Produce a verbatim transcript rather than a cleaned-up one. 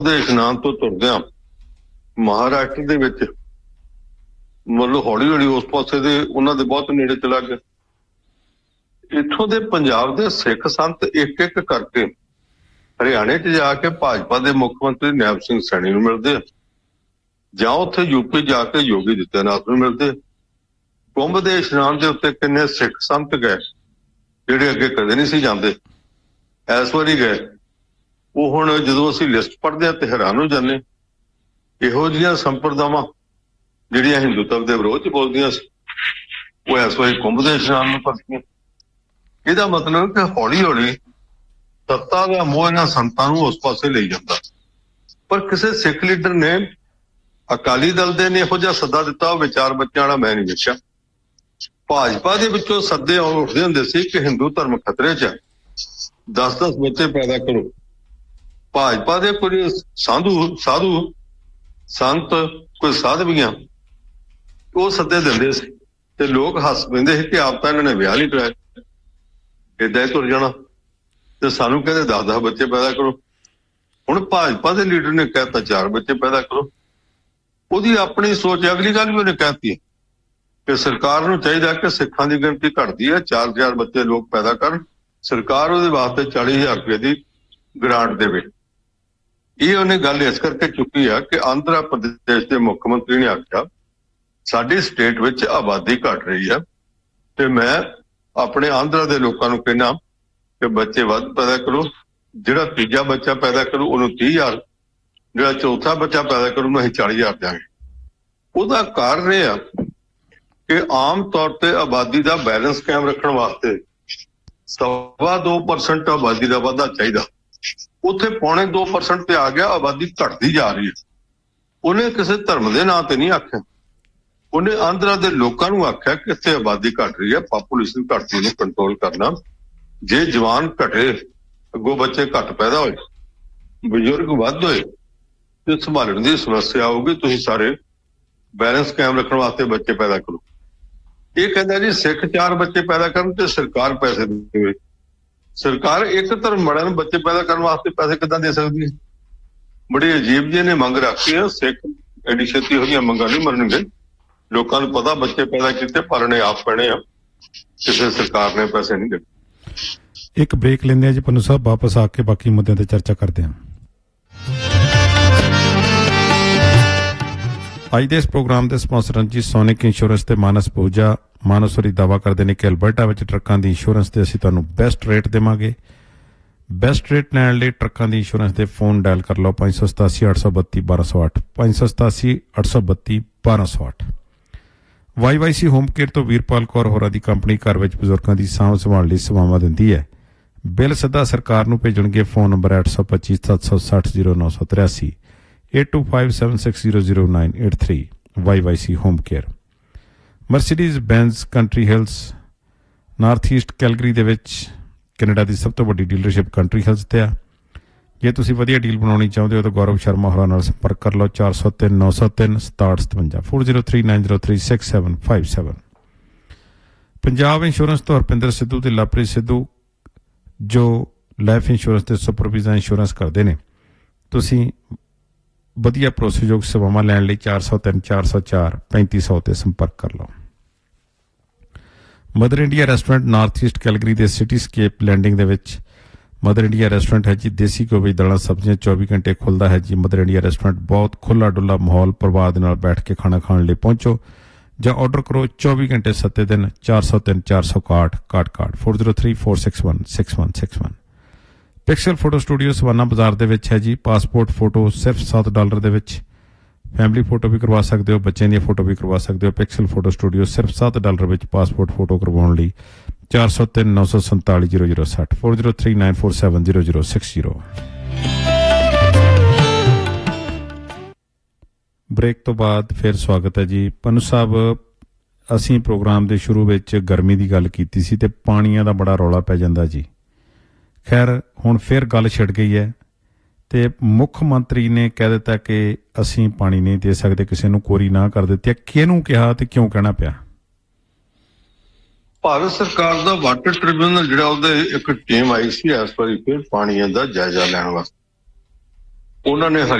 ਦੇ ਇਸ਼ਨਾਨ ਤੋਂ ਤੁਰਦਿਆਂ ਮਹਾਰਾਸ਼ਟਰ ਦੇ ਵਿੱਚ ਮਤਲਬ ਹੌਲੀ ਹੌਲੀ ਉਸ ਪਾਸੇ ਦੇ ਉਹਨਾਂ ਦੇ ਬਹੁਤ ਨੇੜੇ ਚਲਾ ਗਿਆ। ਇੱਥੋਂ ਦੇ ਪੰਜਾਬ ਦੇ ਸਿੱਖ ਸੰਤ ਇੱਕ ਇੱਕ ਕਰਕੇ ਹਰਿਆਣੇ 'ਚ ਜਾ ਕੇ ਭਾਜਪਾ ਦੇ ਮੁੱਖ ਮੰਤਰੀ ਨੈਬ ਸਿੰਘ ਸੈਣੀ ਨੂੰ ਮਿਲਦੇ ਆ, ਜਾਂ ਉੱਥੇ ਯੂਪੀ ਜਾ ਕੇ ਯੋਗੀ ਆਦਿੱਤਿਆਨਾਥ ਨੂੰ ਮਿਲਦੇ ਆ। ਕੁੰਭ ਦੇ ਇਸ਼ਨਾਨ ਦੇ ਉੱਤੇ ਕਿੰਨੇ ਸਿੱਖ ਸੰਤ ਗਏ ਜਿਹੜੇ ਅੱਗੇ ਕਦੇ ਨਹੀਂ ਸੀ ਜਾਂਦੇ, ਇਸ ਵਾਰੀ ਗਏ। ਉਹ ਹੁਣ ਜਦੋਂ ਅਸੀਂ ਲਿਸਟ ਪੜ੍ਹਦੇ ਹਾਂ ਤੇ ਹੈਰਾਨ ਹੋ ਜਾਂਦੇ। ਇਹੋ ਜਿਹੀਆਂ ਸੰਪਰਦਾਵਾਂ ਜਿਹੜੀਆਂ ਹਿੰਦੂਤਵ ਦੇ ਵਿਰੋਧ 'ਚ ਬੋਲਦੀਆਂ ਸੀ, ਉਹ ਇਸ ਵਾਰੀ ਕੁੰਭ ਦੇ ਇਸ਼ਨਾਨ ਨੂੰ ਕਰਦੀਆਂ। ਇਹਦਾ ਮਤਲਬ ਕਿ ਹੌਲੀ ਹੌਲੀ ਸੱਤਾ ਦਾ ਮੋਹ ਇਹਨਾਂ ਸੰਤਾਂ ਨੂੰ ਉਸ ਪਾਸੇ ਲਈ ਜਾਂਦਾ। ਪਰ ਕਿਸੇ ਸਿੱਖ ਲੀਡਰ ਨੇ, ਅਕਾਲੀ ਦਲ ਦੇ ਨੇ ਇਹੋ ਜਿਹਾ ਸੱਦਾ ਦਿੱਤਾ, ਉਹ ਵਿਚਾਰ ਬੱਚਿਆਂ ਵਾਲਾ ਮੈਂ ਨਹੀਂ ਵੇਖਿਆ। ਭਾਜਪਾ ਦੇ ਵਿੱਚੋਂ ਸੱਦੇ ਉੱਠਦੇ ਹੁੰਦੇ ਸੀ ਕਿ ਹਿੰਦੂ ਧਰਮ ਖਤਰੇ 'ਚ ਹੈ, ਦਸ ਦਸ ਬੱਚੇ ਪੈਦਾ ਕਰੋ। ਭਾਜਪਾ ਦੇ ਕੋਈ ਸਾਧੂ ਸਾਧੂ ਸੰਤ, ਕੋਈ ਸਾਧਵੀਆਂ, ਉਹ ਸੱਦੇ ਦਿੰਦੇ ਸੀ ਤੇ ਲੋਕ ਹੱਸ ਪੈਂਦੇ ਸੀ ਕਿ ਆਪ ਤਾਂ ਇਹਨਾਂ ਨੇ ਵਿਆਹ ਨਹੀਂ ਕਰਾਇਆ, ਏਦਾਂ ਹੀ ਤੁਰ ਜਾਣਾ, ਤੇ ਸਾਨੂੰ ਕਹਿੰਦੇ ਦਸ ਦਸ ਬੱਚੇ ਪੈਦਾ ਕਰੋ। ਹੁਣ ਭਾਜਪਾ ਦੇ ਲੀਡਰ ਨੇ ਕਹਿਤਾ ਚਾਰ ਬੱਚੇ ਪੈਦਾ ਕਰੋ। ਉਹਦੀ ਆਪਣੀ ਸੋਚ। ਅਗਲੀ ਗੱਲ ਵੀ ਉਹਨੇ ਕਹਿਤੀ ਕਿ ਸਰਕਾਰ ਨੂੰ ਚਾਹੀਦਾ ਕਿ ਸਿੱਖਾਂ ਦੀ ਗਿਣਤੀ ਘਟਦੀ ਹੈ, ਚਾਰ ਚਾਰ ਬੱਚੇ ਲੋਕ ਪੈਦਾ ਕਰਨ, ਸਰਕਾਰ ਉਹਦੇ ਵਾਸਤੇ ਚਾਲੀ ਹਜ਼ਾਰ ਰੁਪਏ ਦੀ ਗ੍ਰਾਂਟ ਦੇਵੇ। ਇਹ ਉਹਨੇ ਗੱਲ ਇਸ ਕਰਕੇ ਚੁੱਕੀ ਆ ਕਿ ਆਂਧਰਾ ਪ੍ਰਦੇਸ਼ ਦੇ ਮੁੱਖ ਮੰਤਰੀ ਨੇ ਆਖਿਆ ਸਾਡੀ ਸਟੇਟ ਵਿੱਚ ਆਬਾਦੀ ਘਟ ਰਹੀ ਹੈ ਤੇ ਮੈਂ ਆਪਣੇ ਆਂਧਰਾ ਦੇ ਲੋਕਾਂ ਨੂੰ ਕਹਿਣਾ ਕਿ ਬੱਚੇ ਵੱਧ ਪੈਦਾ ਕਰੋ। ਜਿਹੜਾ ਤੀਜਾ ਬੱਚਾ ਪੈਦਾ ਕਰੂ ਉਹਨੂੰ ਤੀਹ ਹਜ਼ਾਰ, ਜਿਹੜਾ ਚੌਥਾ ਬੱਚਾ ਪੈਦਾ ਕਰੂ ਉਹਨੂੰ ਅਸੀਂ ਚਾਲੀ ਹਜ਼ਾਰ ਦਿਆਂਗੇ। ਉਹਦਾ ਕਾਰਨ ਇਹ ਆ ਕਿ ਆਮ ਤੌਰ ਤੇ ਆਬਾਦੀ ਦਾ ਬੈਲੈਂਸ ਕਾਇਮ ਰੱਖਣ ਵਾਸਤੇ ਸਵਾ ਦੋ ਪਰਸੈਂਟ ਆਬਾਦੀ ਦਾ ਵਾਧਾ ਚਾਹੀਦਾ। ਉੱਥੇ ਪੌਣੇ ਦੋ ਪਰਸੈਂਟ ਤੇ ਆ ਗਿਆ, ਆਬਾਦੀ ਘਟਦੀ ਜਾ ਰਹੀ ਹੈ। ਉਹਨੇ ਕਿਸੇ ਧਰਮ ਦੇ ਨਾਂ ਤੇ ਨਹੀਂ ਆਖਿਆ, ਉਹਨੇ ਆਂਧਰਾ ਦੇ ਲੋਕਾਂ ਨੂੰ ਆਖਿਆ ਕਿ ਇੱਥੇ ਆਬਾਦੀ ਘਟ ਰਹੀ ਹੈ, ਪਾਪੂਲੇਸ਼ਨ ਘਟਦੀ ਨੂੰ ਕੰਟਰੋਲ ਕਰਨਾ। ਜੇ ਜਵਾਨ ਘਟੇ, ਅੱਗੋਂ ਬੱਚੇ ਘੱਟ ਪੈਦਾ ਹੋਏ, ਬਜ਼ੁਰਗ ਵੱਧ ਹੋਏ ਤੇ ਸੰਭਾਲਣ ਦੀ ਸਮੱਸਿਆ ਆਊਗੀ। ਤੁਸੀਂ ਸਾਰੇ ਬੈਲੈਂਸ ਕਾਇਮ ਰੱਖਣ ਵਾਸਤੇ ਬੱਚੇ ਪੈਦਾ ਕਰੋ। ਇਹ ਕਹਿੰਦਾ ਜੀ ਸਿੱਖ ਚਾਰ ਬੱਚੇ ਪੈਦਾ ਕਰਨ ਤੇ ਸਰਕਾਰ ਪੈਸੇ ਦੇਵੇ। ਸਰਕਾਰ ਇੱਕ ਧਰਮ ਵਾਲਿਆਂ ਨੂੰ ਬੱਚੇ ਪੈਦਾ ਕਰਨ ਵਾਸਤੇ ਪੈਸੇ ਕਿੱਦਾਂ ਦੇ ਸਕਦੀ ਹੈ? ਬੜੀ ਅਜੀਬ ਜਿਹੀ ਨੇ ਮੰਗ ਰੱਖੀ ਹੈ। ਸਿੱਖ ਐਡੀ ਛੇਤੀ ਹੋਈਆਂ ਮੰਗਾਂ ਨਹੀਂ ਮੰਨਣਗੇ। ਲੋਕਾਂ ਨੂੰ ਪਤਾ ਬੱਚੇ ਪੈਦਾ ਕੀਤੇ ਪਾਲਣੇ ਆਪ ਪੈਣੇ ਆ, ਕਿਸੇ ਸਰਕਾਰ ਨੇ ਪੈਸੇ ਨਹੀਂ ਦਿੱਤੇ। ਇੱਕ ਬ੍ਰੇਕ ਲੈਂਦੇ ਆ ਜੀ ਪੰਨੂ ਸਾਹਿਬ, ਵਾਪਸ ਆ ਕੇ ਬਾਕੀ ਮੁੱਦਿਆਂ ਤੇ ਚਰਚਾ ਕਰਦੇ ਹਾਂ। ਅੱਜ ਦੇ ਇਸ ਪ੍ਰੋਗਰਾਮ ਦੇ ਸਪਾਂਸਰ ਜੀ ਸੋਨਿਕ ਇੰਸ਼ੋਰੈਂਸ ਤੇ ਮਾਨਸ ਪੂਜਾ। ਮਾਨਸ ਹੋਰੀ ਦਾਅਵਾ ਕਰਦੇ ਨੇ ਕਿ ਅਲਬਰਟਾ ਵਿੱਚ ਟਰੱਕਾਂ ਦੀ ਇੰਸ਼ੋਰੈਂਸ ਤੇ ਅਸੀਂ ਤੁਹਾਨੂੰ ਬੈਸਟ ਰੇਟ ਦੇਵਾਂਗੇ। ਬੈਸਟ ਰੇਟ ਲੈਣ ਲਈ ਟਰੱਕਾਂ ਦੀ ਇੰਸ਼ੋਰੈਂਸ ਦੇ ਫੋਨ ਡਾਇਲ ਕਰ ਲਓ ਪੰਜ ਸੌ ਸਤਾਸੀ ਅੱਠ ਸੌ ਬੱਤੀ ਬਾਰਾਂ ਸੌ ਅੱਠ ਪੰਜ ਸੌ ਸਤਾਸੀ ਅੱਠ ਸੌ ਬੱਤੀ ਬਾਰਾਂ ਸੌ ਅੱਠ। Why Y C home care ਤੋਂ ਵੀਰਪਾਲ ਕੌਰ ਹੋਰਾਂ ਦੀ ਕੰਪਨੀ ਘਰ ਵਿੱਚ ਬਜ਼ੁਰਗਾਂ ਦੀ ਸਾਂਭ ਸੰਭਾਲ ਲਈ ਸੇਵਾਵਾਂ ਦਿੰਦੀ ਹੈ। ਬਿੱਲ ਸਿੱਧਾ ਸਰਕਾਰ ਨੂੰ ਭੇਜਣਗੇ। ਫੋਨ ਨੰਬਰ ਅੱਠ ਸੌ ਪੱਚੀ ਸੱਤ ਸੌ ਸੱਠ ਜ਼ੀਰੋ ਨੌ ਸੌ ਤਰਿਆਸੀ eight two five seven six zero zero nine eight three। Why Y C home care. Mercedes ਬੈਂਜ਼ country Hills north East Calgary ਦੇ ਵਿੱਚ ਕੈਨੇਡਾ ਦੀ ਸਭ ਤੋਂ ਵੱਡੀ ਡੀਲਰਸ਼ਿਪ ਕੰਟਰੀ ਹਿਲਸ ਤੇ ਆ। ਜੇ ਤੁਸੀਂ ਵਧੀਆ ਡੀਲ ਬਣਾਉਣੀ ਚਾਹੁੰਦੇ ਹੋ ਤਾਂ ਗੌਰਵ ਸ਼ਰਮਾ ਹੋਰਾਂ ਨਾਲ ਸੰਪਰਕ ਕਰ ਲਓ ਚਾਰ ਸੌ ਤਿੰਨ ਨੌ ਸੌ ਤਿੰਨ ਸਤਾਹਠ ਸਤਵੰਜਾ four zero three nine zero three six seven five seven। Punjab insurance ਤੋਂ ਹਰਪਿੰਦਰ ਸਿੱਧੂ ਤੇ ਲਵਪ੍ਰੀਤ ਸਿੱਧੂ ਜੋ ਲਾਈਫ ਇੰਸ਼ੋਰੈਂਸ ਤੇ ਸੁਪਰਵਿਜ਼ਨ ਇੰਸ਼ੋਰੈਂਸ ਕਰਦੇ ਨੇ। ਤੁਸੀਂ ਵਧੀਆ ਭਰੋਸੇਯੋਗ ਸੇਵਾਵਾਂ ਲੈਣ ਲਈ ਚਾਰ ਸੌ ਤਿੰਨ ਚਾਰ ਸੌ ਚਾਰ ਪੈਂਤੀ ਸੌ ਤੇ ਸੰਪਰਕ ਕਰ ਲਓ। Mother India restaurant north East Calgary ਦੇ ਸਿਟੀ ਸਕੇਪ ਲੈਂਡਿੰਗ ਦੇ ਵਿੱਚ ਮਦਰ ਇੰਡੀਆ ਰੈਸਟੋਰੈਂਟ ਹੈ ਜੀ। ਦੇਸੀ ਘਿਓ ਵਿੱਚ ਦਾਲਾਂ ਸਬਜ਼ੀਆਂ ਚੌਵੀ ਘੰਟੇ ਖੁੱਲ੍ਹਦਾ ਹੈ ਜੀ। ਮਦਰ ਇੰਡੀਆ ਰੈਸਟੋਰੈਂਟ ਬਹੁਤ ਖੁੱਲ੍ਹਾ ਡੁੱਲਾ ਮਾਹੌਲ, ਪਰਿਵਾਰ ਦੇ ਨਾਲ ਬੈਠ ਕੇ ਖਾਣਾ ਖਾਣ ਲਈ ਪਹੁੰਚੋ ਜਾਂ ਆਰਡਰ ਕਰੋ ਚੌਵੀ ਘੰਟੇ ਸੱਤੇ ਦਿਨ ਚਾਰ ਸੌ ਤਿੰਨ ਚਾਰ ਸੌ ਇਕਾਹਠ ਇਕਾਹਠ ਇਕਾਹਠ four zero three four six one six one six one। Pixel photo studio savanna ਬਾਜ਼ਾਰ ਦੇ ਵਿੱਚ ਹੈ ਜੀ। ਪਾਸਪੋਰਟ ਫੋਟੋ ਸਿਰਫ ਸੱਤ ਡਾਲਰ ਦੇ ਵਿੱਚ, ਫੈਮਿਲੀ ਫੋਟੋ ਵੀ ਕਰਵਾ ਸਕਦੇ ਹੋ, ਬੱਚਿਆਂ ਦੀਆਂ ਫੋਟੋ ਵੀ ਕਰਵਾ ਸਕਦੇ ਹੋ। ਪਿਕਸਲ ਫੋਟੋ ਸਟੂਡੀਓ ਸਿਰਫ ਸੱਤ ਡਾਲਰ ਵਿੱਚ ਪਾਸਪੋਰਟ ਫੋਟੋ ਕਰਵਾਉਣ ਲਈ ਚਾਰ ਸੌ ਤਿੰਨ ਨੌ ਸੌ ਸੰਤਾਲੀ ਜ਼ੀਰੋ ਜ਼ੀਰੋ ਸੱਠ four zero three nine four seven zero zero six zero। Break ਤੋਂ ਬਾਅਦ ਫਿਰ ਸਵਾਗਤ ਹੈ ਜੀ। ਪੰਨੂ ਸਾਹਿਬ, ਅਸੀਂ ਪ੍ਰੋਗਰਾਮ ਦੇ ਸ਼ੁਰੂ ਵਿੱਚ ਗਰਮੀ ਦੀ ਗੱਲ ਕੀਤੀ ਸੀ ਤੇ ਪਾਣੀਆਂ ਦਾ ਬੜਾ ਰੌਲਾ ਪੈ ਜਾਂਦਾ ਜੀ। ਖੈਰ ਹੁਣ ਫਿਰ ਗੱਲ ਛਿੜ ਗਈ ਹੈ ਤੇ ਮੁੱਖ ਮੰਤਰੀ ਨੇ ਕਹਿ ਦਿੱਤਾ ਕਿ ਅਸੀਂ ਪਾਣੀ ਨਹੀਂ ਦੇ ਸਕਦੇ, ਕਿਸੇ ਨੂੰ ਕੋਰੀ ਨਾ ਕਰ ਦਿੱਤੀ। ਕਿਹਨੂੰ ਕਿਹਾ ਤੇ ਕਿਉਂ ਕਹਿਣਾ ਪਿਆ? ਭਾਰਤ ਸਰਕਾਰ ਦਾ ਵਾਟਰ ਟ੍ਰਿਬਿਊਨਲ ਜਿਹੜਾ, ਉਹਦੇ ਇੱਕ ਟੀਮ ਆਈ ਸੀ ਇਸ ਵਾਰੀ ਫਿਰ ਪਾਣੀਆਂ ਦਾ ਜਾਇਜ਼ਾ ਲੈਣ ਵਾਸਤੇ। ਉਹਨਾਂ ਨੇ